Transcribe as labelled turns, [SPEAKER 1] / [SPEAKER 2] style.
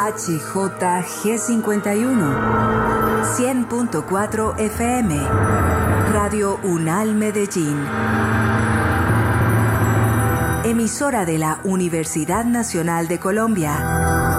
[SPEAKER 1] HJG51, 100.4 FM, Radio UNAL Medellín. Emisora de la Universidad Nacional de Colombia.